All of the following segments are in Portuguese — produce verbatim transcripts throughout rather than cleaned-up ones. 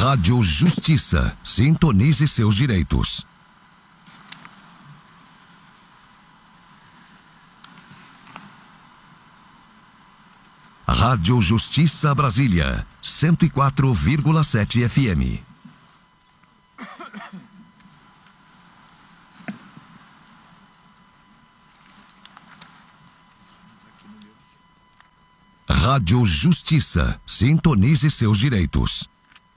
Rádio Justiça. Sintonize seus direitos. Rádio Justiça Brasília, cento e quatro vírgula sete F M. Rádio Justiça. Sintonize seus direitos.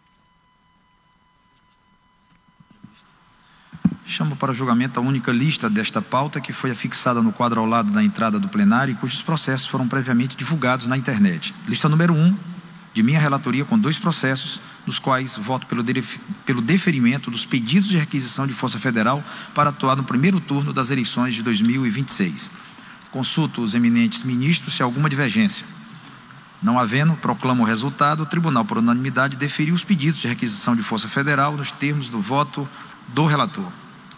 Chamo para julgamento a única lista desta pauta que foi afixada no quadro ao lado da entrada do plenário e cujos processos foram previamente divulgados na internet. Lista número um, de minha relatoria, com dois processos, nos quais voto pelo, pelo deferimento dos pedidos de requisição de Força Federal para atuar no primeiro turno das eleições de dois mil e vinte e seis. Consulto os eminentes ministros se há alguma divergência. Não havendo, proclamo o resultado. O Tribunal, por unanimidade, deferiu os pedidos de requisição de Força Federal nos termos do voto do relator.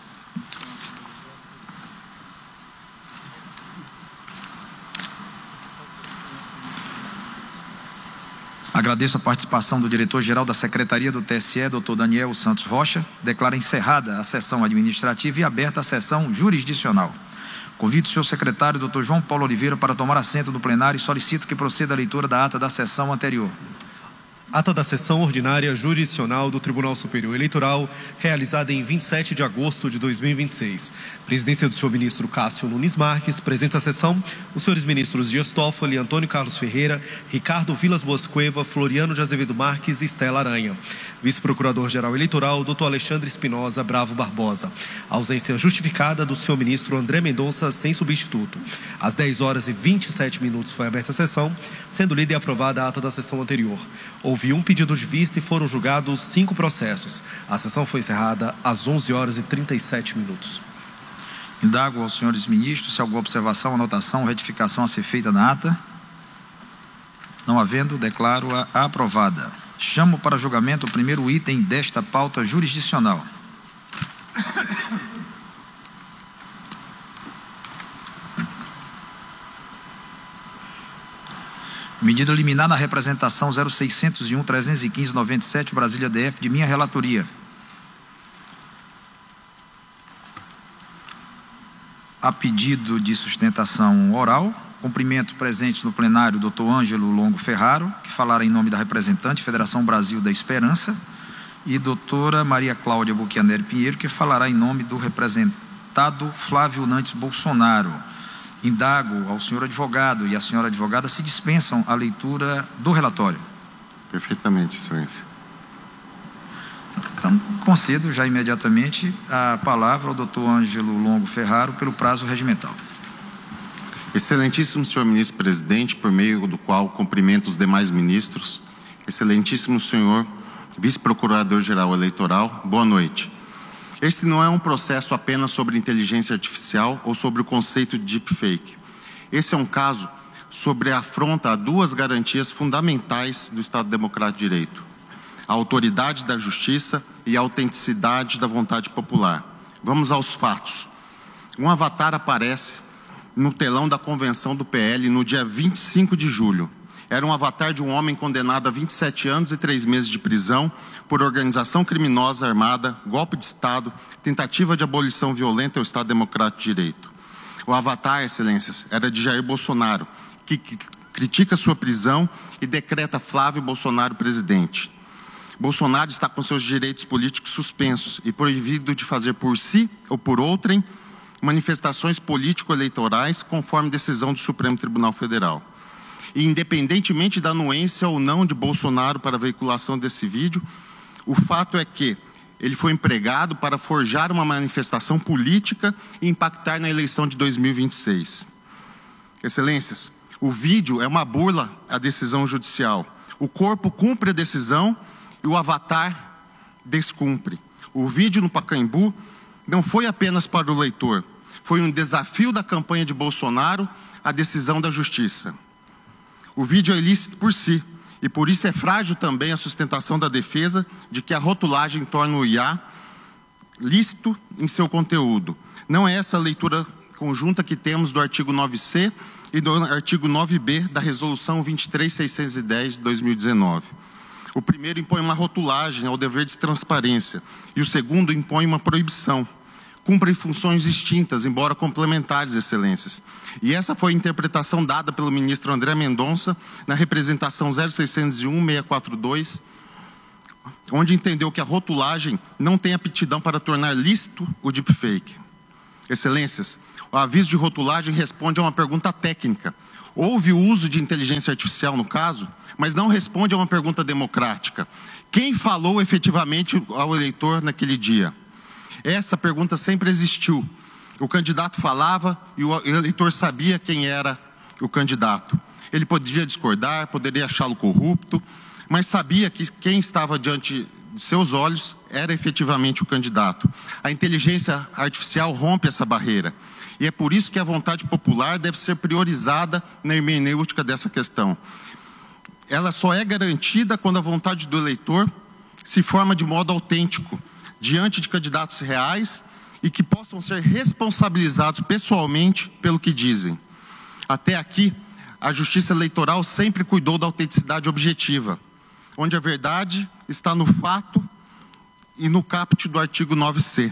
Agradeço a participação do diretor-geral da Secretaria do T S E, doutor Daniel Santos Rocha. Declaro encerrada a sessão administrativa e aberta a sessão jurisdicional. Convido o senhor secretário, doutor João Paulo Oliveira, para tomar assento no plenário e solicito que proceda a leitura da ata da sessão anterior. Ata da sessão ordinária jurisdicional do Tribunal Superior Eleitoral, realizada em vinte e sete de agosto de dois mil e vinte e seis. Presidência do senhor ministro Cássio Nunes Marques. Presentes à sessão, os senhores ministros Dias Toffoli, Antônio Carlos Ferreira, Ricardo Vilas Boas Cueva, Floriano de Azevedo Marques e Estela Aranha. Vice-procurador-geral eleitoral, doutor Alexandre Espinosa Bravo Barbosa. Ausência justificada do senhor ministro André Mendonça, sem substituto. Às dez horas e vinte e sete minutos foi aberta a sessão, sendo lida e aprovada a ata da sessão anterior. Houve um pedido de vista e foram julgados cinco processos. A sessão foi encerrada às onze horas e trinta e sete minutos. Indago aos senhores ministros se há alguma observação, anotação, retificação a ser feita na ata. Não havendo, declaro-a aprovada. Chamo para julgamento o primeiro item desta pauta jurisdicional. Medida liminar na representação zero seiscentos e um, trezentos e quinze, noventa e sete, Brasília D F, de minha relatoria. A pedido de sustentação oral, cumprimento presente no plenário doutor Ângelo Longo Ferraro, que falará em nome da representante, Federação Brasil da Esperança, e doutora Maria Cláudia Buchianeri Pinheiro, que falará em nome do representado Flávio Nantes Bolsonaro. Indago ao senhor advogado e à senhora advogada se dispensam a leitura do relatório. Perfeitamente, excelência. Então, concedo já imediatamente a palavra ao doutor Ângelo Longo Ferraro pelo prazo regimental. Excelentíssimo senhor ministro presidente, por meio do qual cumprimento os demais ministros, excelentíssimo senhor vice-procurador-geral eleitoral, boa noite. Este não é um processo apenas sobre inteligência artificial ou sobre o conceito de deepfake. Esse é um caso sobre a afronta a duas garantias fundamentais do Estado Democrático de Direito: a autoridade da justiça e a autenticidade da vontade popular. Vamos aos fatos. Um avatar aparece no telão da convenção do P L no dia vinte e cinco de julho. Era um avatar de um homem condenado a vinte e sete anos e três meses de prisão por organização criminosa armada, golpe de Estado, tentativa de abolição violenta ao Estado Democrático de Direito. O avatar, excelências, era de Jair Bolsonaro, que, que critica sua prisão e decreta Flávio Bolsonaro presidente. Bolsonaro está com seus direitos políticos suspensos e proibido de fazer por si ou por outrem manifestações político-eleitorais conforme decisão do Supremo Tribunal Federal. E independentemente da anuência ou não de Bolsonaro para a veiculação desse vídeo, o fato é que ele foi empregado para forjar uma manifestação política e impactar na eleição de dois mil e vinte e seis. Excelências, o vídeo é uma burla à decisão judicial. O corpo cumpre a decisão e o avatar descumpre. O vídeo no Pacaembu não foi apenas para o leitor, foi um desafio da campanha de Bolsonaro à decisão da justiça. O vídeo é ilícito por si, e por isso é frágil também a sustentação da defesa de que a rotulagem torna o I A lícito em seu conteúdo. Não é essa a leitura conjunta que temos do artigo nove C e do artigo nove B da Resolução vinte e três mil seiscentos e dez de dois mil e dezenove. O primeiro impõe uma rotulagem ao dever de transparência e o segundo impõe uma proibição. Cumprem funções distintas, embora complementares, excelências. E essa foi a interpretação dada pelo ministro André Mendonça na representação zero seiscentos e um, seiscentos e quarenta e dois, onde entendeu que a rotulagem não tem aptidão para tornar lícito o deepfake. Excelências, o aviso de rotulagem responde a uma pergunta técnica. Houve o uso de inteligência artificial no caso, mas não responde a uma pergunta democrática. Quem falou efetivamente ao eleitor naquele dia? Essa pergunta sempre existiu. O candidato falava e o eleitor sabia quem era o candidato. Ele podia discordar, poderia achá-lo corrupto, mas sabia que quem estava diante de seus olhos era efetivamente o candidato. A inteligência artificial rompe essa barreira. E é por isso que a vontade popular deve ser priorizada na hermenêutica dessa questão. Ela só é garantida quando a vontade do eleitor se forma de modo autêntico, diante de candidatos reais e que possam ser responsabilizados pessoalmente pelo que dizem. Até aqui, a Justiça Eleitoral sempre cuidou da autenticidade objetiva, onde a verdade está no fato e no caput do artigo nove C.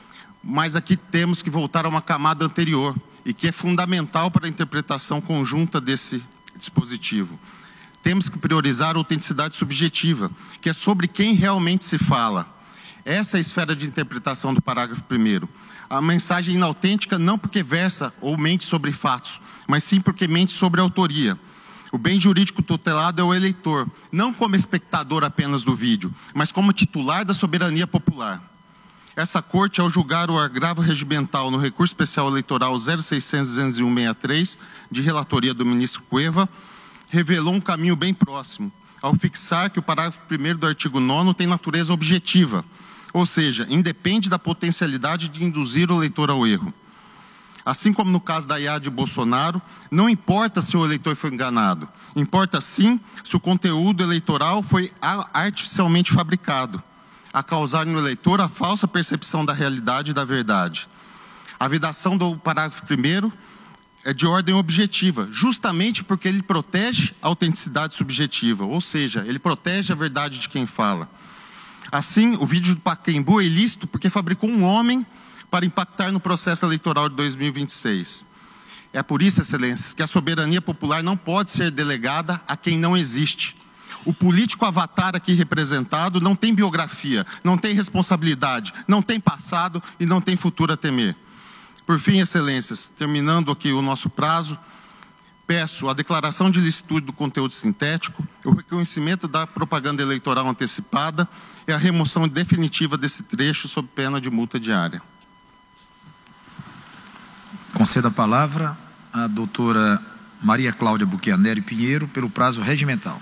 Mas aqui temos que voltar a uma camada anterior e que é fundamental para a interpretação conjunta desse dispositivo. Temos que priorizar a autenticidade subjetiva, que é sobre quem realmente se fala. Essa é a esfera de interpretação do parágrafo primeiro. A mensagem inautêntica não porque versa ou mente sobre fatos, mas sim porque mente sobre a autoria. O bem jurídico tutelado é o eleitor, não como espectador apenas do vídeo, mas como titular da soberania popular. Essa corte, ao julgar o agravo regimental no recurso especial eleitoral zero seiscentos, duzentos e um, sessenta e três, de relatoria do ministro Cueva, revelou um caminho bem próximo, ao fixar que o parágrafo primeiro do artigo nono tem natureza objetiva, ou seja, independe da potencialidade de induzir o eleitor ao erro. Assim como no caso da I A de Bolsonaro, não importa se o eleitor foi enganado, importa sim se o conteúdo eleitoral foi artificialmente fabricado, a causar no eleitor a falsa percepção da realidade e da verdade. A vedação do parágrafo primeiro é de ordem objetiva, justamente porque ele protege a autenticidade subjetiva, ou seja, ele protege a verdade de quem fala. Assim, o vídeo do Pacaembu é ilícito porque fabricou um homem para impactar no processo eleitoral de dois mil e vinte e seis. É por isso, excelências, que a soberania popular não pode ser delegada a quem não existe. O político avatar aqui representado não tem biografia, não tem responsabilidade, não tem passado e não tem futuro a temer. Por fim, excelências, terminando aqui o nosso prazo, peço a declaração de licitude do conteúdo sintético, o reconhecimento da propaganda eleitoral antecipada e a remoção definitiva desse trecho sob pena de multa diária. Concedo a palavra à doutora Maria Cláudia Buchianeri Pinheiro pelo prazo regimental.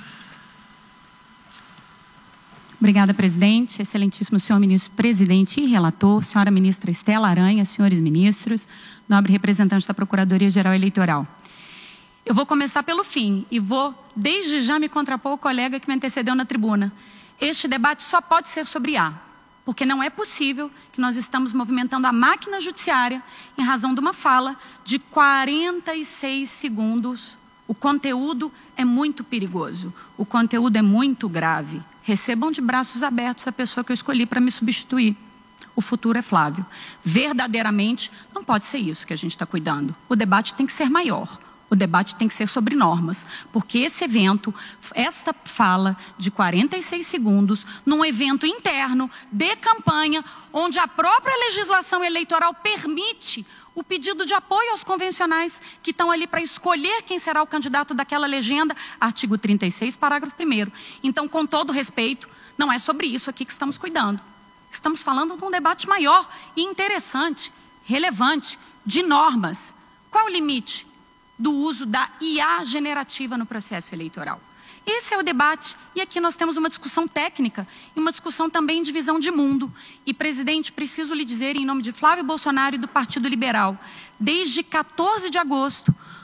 Obrigada, presidente. Excelentíssimo senhor ministro presidente e relator, senhora ministra Estela Aranha, senhores ministros, nobre representante da Procuradoria-Geral Eleitoral. Eu vou começar pelo fim e vou, desde já, me contrapor ao colega que me antecedeu na tribuna. Este debate só pode ser sobre I A, porque não é possível que nós estamos movimentando a máquina judiciária em razão de uma fala de quarenta e seis segundos. O conteúdo é muito perigoso, o conteúdo é muito grave. Recebam de braços abertos a pessoa que eu escolhi para me substituir. O futuro é Flávio. Verdadeiramente, não pode ser isso que a gente está cuidando. O debate tem que ser maior. O debate tem que ser sobre normas, porque esse evento, esta fala de quarenta e seis segundos, num evento interno de campanha, onde a própria legislação eleitoral permite o pedido de apoio aos convencionais que estão ali para escolher quem será o candidato daquela legenda, artigo trinta e seis, parágrafo primeiro. Então, com todo respeito, não é sobre isso aqui que estamos cuidando. Estamos falando de um debate maior e interessante, relevante, de normas. Qual é o limite do uso da I A generativa no processo eleitoral? Esse é o debate, e aqui nós temos uma discussão técnica e uma discussão também de visão de mundo. E, presidente, preciso lhe dizer, em nome de Flávio Bolsonaro e do Partido Liberal, desde quatorze de agosto,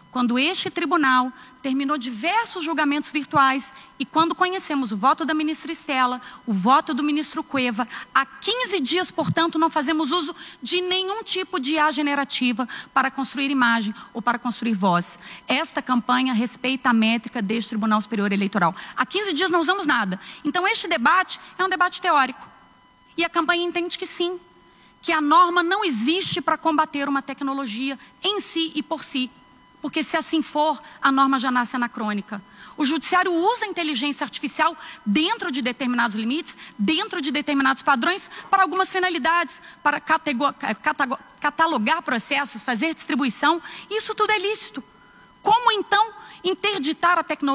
quando este tribunal terminou diversos julgamentos virtuais e quando conhecemos o voto da ministra Estela, o voto do ministro Cueva, há quinze dias, portanto, não fazemos uso de nenhum tipo de I A generativa para construir imagem ou para construir voz. Esta campanha respeita a métrica deste Tribunal Superior Eleitoral. Há quinze dias não usamos nada. Então, este debate é um debate teórico. E a campanha entende que sim, que a norma não existe para combater uma tecnologia em si e por si. Porque se assim for, a norma já nasce anacrônica. O judiciário usa a inteligência artificial dentro de determinados limites, dentro de determinados padrões, para algumas finalidades, para catalogar processos, fazer distribuição. Isso tudo é lícito. Como então interditar a tecnologia?